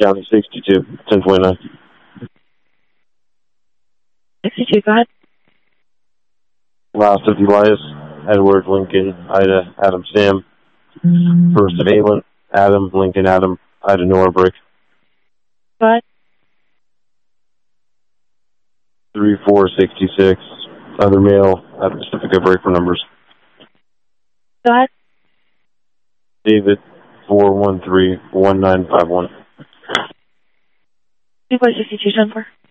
County 62, 1029. 62, go ahead. Last of Elias, Edward, Lincoln, Ida, Adam, Sam. First of Aylin, Adam, Lincoln, Adam, Ida, Norberick. Go ahead. 3466, other male, Pacifica break for numbers. Go ahead. David, 413-1951. 2.62, 10-4.